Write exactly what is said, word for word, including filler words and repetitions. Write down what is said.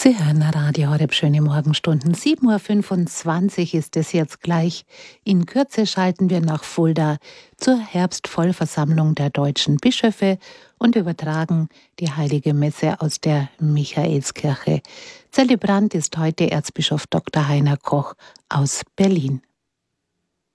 Sie hören Radio Horeb, schöne Morgenstunden. sieben Uhr fünfundzwanzig ist es jetzt gleich. In Kürze schalten wir nach Fulda zur Herbstvollversammlung der deutschen Bischöfe und übertragen die Heilige Messe aus der Michaelskirche. Zelebrant ist heute Erzbischof Doktor Heiner Koch aus Berlin.